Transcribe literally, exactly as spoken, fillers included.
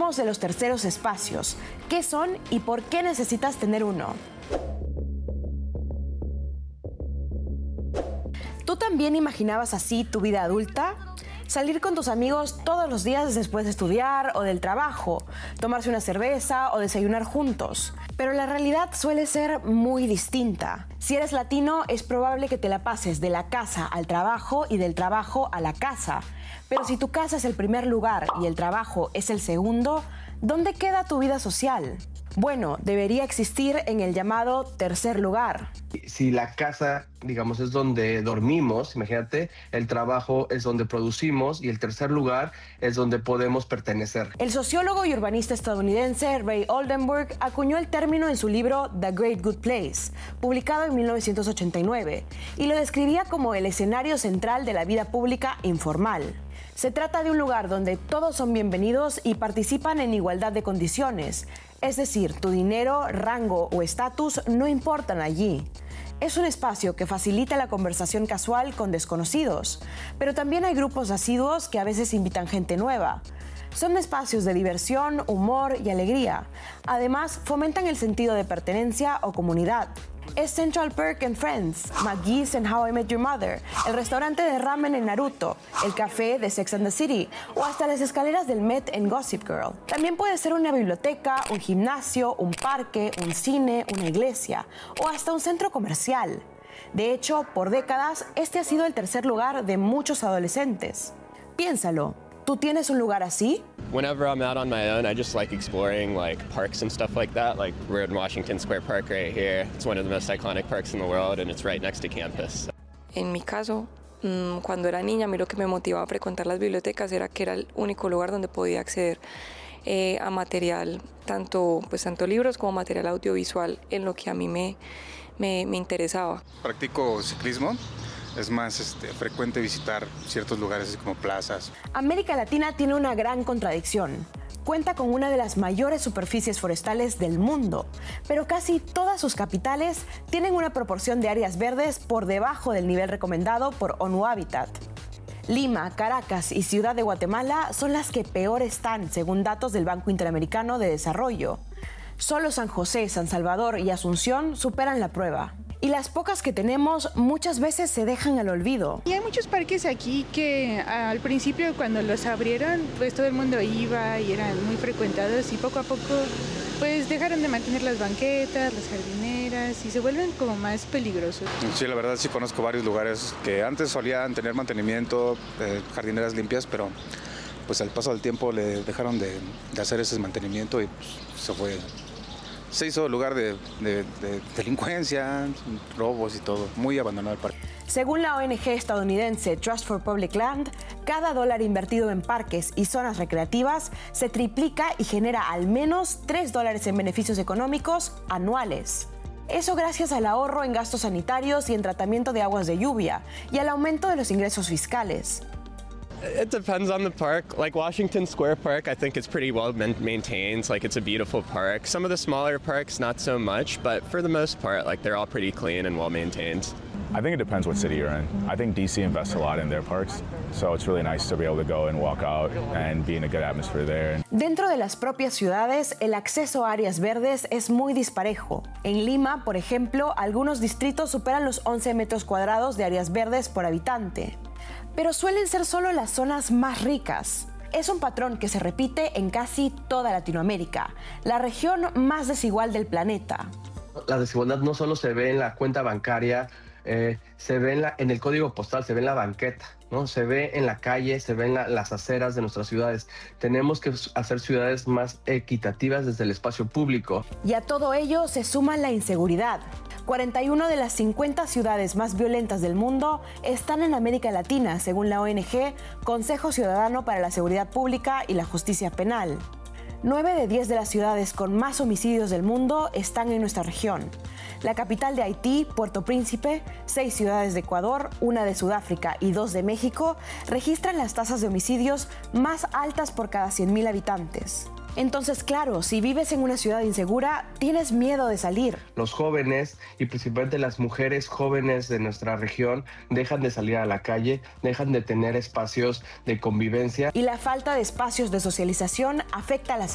Hablemos de los terceros espacios. ¿Qué son y por qué necesitas tener uno? ¿Tú también imaginabas así tu vida adulta? Salir con tus amigos todos los días después de estudiar o del trabajo, tomarse una cerveza o desayunar juntos. Pero la realidad suele ser muy distinta. Si eres latino, es probable que te la pases de la casa al trabajo y del trabajo a la casa. Pero si tu casa es el primer lugar y el trabajo es el segundo, ¿dónde queda tu vida social? Bueno, debería existir en el llamado tercer lugar. Si la casa, digamos, es donde dormimos, imagínate, el trabajo es donde producimos y el tercer lugar es donde podemos pertenecer. El sociólogo y urbanista estadounidense Ray Oldenburg acuñó el término en su libro The Great Good Place, publicado en mil novecientos ochenta y nueve, y lo describía como el escenario central de la vida pública informal. Se trata de un lugar donde todos son bienvenidos y participan en igualdad de condiciones. Es decir, tu dinero, rango o estatus no importan allí. Es un espacio que facilita la conversación casual con desconocidos, pero también hay grupos asiduos que a veces invitan gente nueva. Son espacios de diversión, humor y alegría. Además, fomentan el sentido de pertenencia o comunidad. Es Central Perk en Friends, McGee's en How I Met Your Mother, el restaurante de ramen en Naruto, el café de Sex and the City o hasta las escaleras del Met en Gossip Girl. También puede ser una biblioteca, un gimnasio, un parque, un cine, una iglesia o hasta un centro comercial. De hecho, por décadas, este ha sido el tercer lugar de muchos adolescentes. Piénsalo. ¿Tú tienes un lugar así? Whenever I'm out on my own, I just like exploring like parks and stuff like that. Like we're in Washington Square Park right here. It's one of the most iconic parks in the world and it's right next to campus. En mi caso, cuando era niña, a mí lo que me motivaba a frecuentar las bibliotecas era que era el único lugar donde podía acceder eh, a material, tanto, pues, tanto libros como material audiovisual, en lo que a mí me, me, me interesaba. Practico ciclismo. Es más este, frecuente visitar ciertos lugares así como plazas. América Latina tiene una gran contradicción. Cuenta con una de las mayores superficies forestales del mundo, pero casi todas sus capitales tienen una proporción de áreas verdes por debajo del nivel recomendado por ONU Habitat. Lima, Caracas y Ciudad de Guatemala son las que peor están, según datos del Banco Interamericano de Desarrollo. Solo San José, San Salvador y Asunción superan la prueba. Y las pocas que tenemos muchas veces se dejan al olvido. Y hay muchos parques aquí que al principio cuando los abrieron, pues todo el mundo iba y eran muy frecuentados y poco a poco pues dejaron de mantener las banquetas, las jardineras y se vuelven como más peligrosos. Sí, la verdad sí conozco varios lugares que antes solían tener mantenimiento, eh, jardineras limpias, pero pues al paso del tiempo le dejaron de, de hacer ese mantenimiento y pues, se fue. Se hizo lugar de, de, de delincuencia, robos y todo. Muy abandonado el parque. Según la O N G estadounidense Trust for Public Land, cada dólar invertido en parques y zonas recreativas se triplica y genera al menos tres dólares en beneficios económicos anuales. Eso gracias al ahorro en gastos sanitarios y en tratamiento de aguas de lluvia y al aumento de los ingresos fiscales. It depends on the park. Like Washington Square Park, I think it's pretty well maintained. Like it's a beautiful park. Some of the smaller parks, not so much, but for the most part, like they're all pretty clean and well maintained. I think it depends what city you're in. I think D C invests a lot in their parks, so it's really nice to be able to go and walk out and be in a good atmosphere there. Dentro de las propias ciudades, el acceso a áreas verdes es muy disparejo. En Lima, por ejemplo, algunos distritos superan los once metros cuadrados de áreas verdes por habitante. Pero suelen ser solo las zonas más ricas. Es un patrón que se repite en casi toda Latinoamérica, la región más desigual del planeta. La desigualdad no solo se ve en la cuenta bancaria, eh, se ve en, la, en el código postal, se ve en la banqueta, ¿no? Se ve en la calle, se ve en la, las aceras de nuestras ciudades. Tenemos que hacer ciudades más equitativas desde el espacio público. Y a todo ello se suma la inseguridad. cuarenta y una de las cincuenta ciudades más violentas del mundo están en América Latina, según la O N G Consejo Ciudadano para la Seguridad Pública y la Justicia Penal. nueve de diez de las ciudades con más homicidios del mundo están en nuestra región. La capital de Haití, Puerto Príncipe, seis ciudades de Ecuador, una de Sudáfrica y dos de México registran las tasas de homicidios más altas por cada cien mil habitantes. Entonces, claro, si vives en una ciudad insegura, tienes miedo de salir. Los jóvenes y principalmente las mujeres jóvenes de nuestra región dejan de salir a la calle, dejan de tener espacios de convivencia. Y la falta de espacios de socialización afecta a la